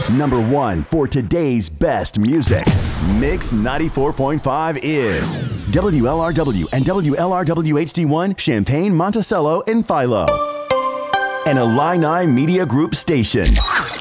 Number 1 for today's best music. Mix 94.5 is WLRW and WLRW HD1 Champaign, Monticello, and Philo. An Illini Media Group station.